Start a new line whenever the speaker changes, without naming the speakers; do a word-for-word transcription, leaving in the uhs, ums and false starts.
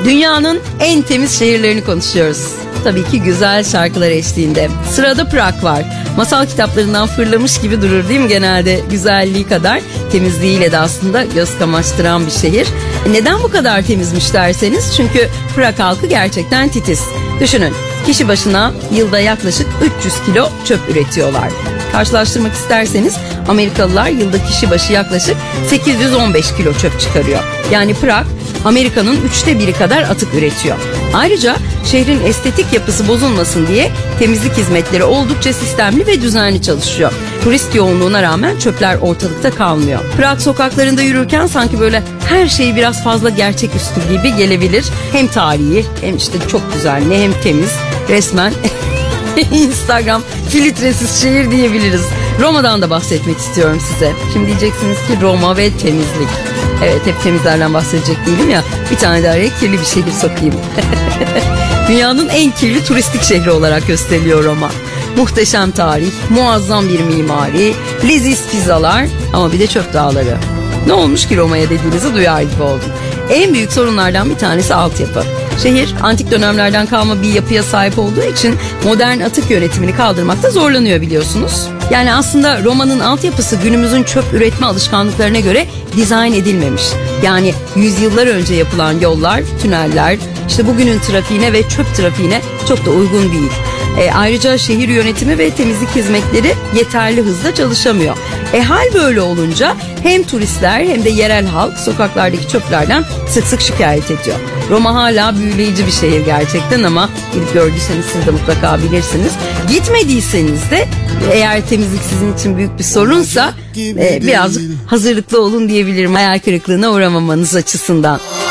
Dünyanın en temiz şehirlerini konuşuyoruz. Tabii ki güzel şarkılar eşliğinde. Sırada Prag var. Masal kitaplarından fırlamış gibi durur değil mi genelde? Güzelliği kadar temizliğiyle de aslında göz kamaştıran bir şehir. Neden bu kadar temizmiş derseniz, çünkü Prag halkı gerçekten titiz. Düşünün, kişi başına yılda yaklaşık üç yüz kilo çöp üretiyorlar. Karşılaştırmak isterseniz Amerikalılar yılda kişi başı yaklaşık sekiz yüz on beş kilo çöp çıkarıyor. Yani Prag Amerika'nın üçte biri kadar atık üretiyor. Ayrıca şehrin estetik yapısı bozulmasın diye temizlik hizmetleri oldukça sistemli ve düzenli çalışıyor. Turist yoğunluğuna rağmen çöpler ortalıkta kalmıyor. Prag sokaklarında yürürken sanki böyle her şey biraz fazla gerçeküstü gibi gelebilir. Hem tarihi hem işte çok düzenli hem temiz. Resmen Instagram filtresiz şehir diyebiliriz. Roma'dan da bahsetmek istiyorum size. Şimdi diyeceksiniz ki Roma ve temizlik. Evet, hep temizlerden bahsedecek değilim ya. Bir tane de araya kirli bir şehir sokayım. Dünyanın en kirli turistik şehri olarak gösteriliyor Roma. Muhteşem tarih, muazzam bir mimari, leziz pizzalar ama bir de çöp dağları. Ne olmuş ki Roma'ya dediğinizi duyar gibi oldum. En büyük sorunlardan bir tanesi altyapı. Şehir antik dönemlerden kalma bir yapıya sahip olduğu için modern atık yönetimini kaldırmakta zorlanıyor biliyorsunuz. Yani aslında Roma'nın altyapısı günümüzün çöp üretme alışkanlıklarına göre dizayn edilmemiş. Yani yüzyıllar önce yapılan yollar, tüneller, işte bugünün trafiğine ve çöp trafiğine çok da uygun değil. E, ayrıca şehir yönetimi ve temizlik hizmetleri yeterli hızla çalışamıyor. E hal böyle olunca hem turistler hem de yerel halk sokaklardaki çöplerden sık sık şikayet ediyor. Roma hala büyüleyici bir şehir gerçekten ama gidip gördüyseniz siz de mutlaka bilirsiniz. Gitmediyseniz de eğer temizlik sizin için büyük bir sorunsa e, birazcık hazırlıklı olun diyebilirim hayal kırıklığına uğramamanız açısından.